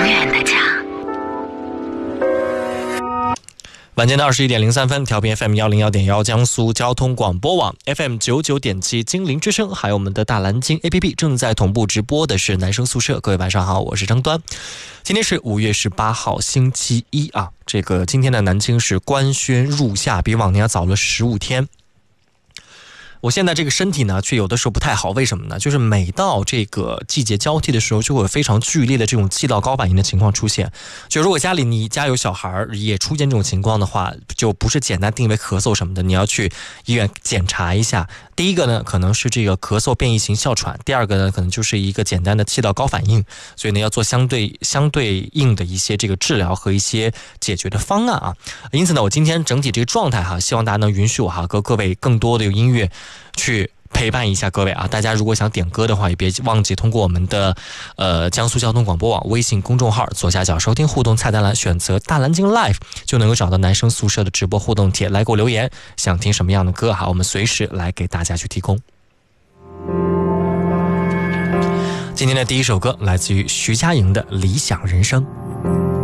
远的家。 晚间的21点03分，调频 FM101.1江苏交通广播网 FM99.7金陵之声，还有我们的大蓝鲸 APP 正在同步直播的是男生宿舍。各位晚上好，我是张端。今天是5月18号星期一啊，这个今天的南京是官宣入夏，比往年要早了15天。我现在这个身体呢，却有的时候不太好，为什么呢？就是每到这个季节交替的时候，就会有非常剧烈的这种气道高反应的情况出现。就如果你家有小孩也出现这种情况的话，就不是简单定为咳嗽什么的，你要去医院检查一下。第一个呢，可能是这个咳嗽变异型哮喘；第二个呢，可能就是一个简单的气道高反应。所以呢，要做相对应的一些这个治疗和一些解决的方案啊。因此呢，我今天整体这个状态哈，希望大家能允许我哈，和各位更多的有音乐去陪伴一下各位啊！大家如果想点歌的话，也别忘记通过我们的江苏交通广播网微信公众号左下角收听互动菜单栏选择大蓝鲸 Live， 就能够找到男生宿舍的直播互动帖，来给我留言，想听什么样的歌哈，我们随时来给大家去提供。今天的第一首歌来自于徐佳莹的《理想人生》。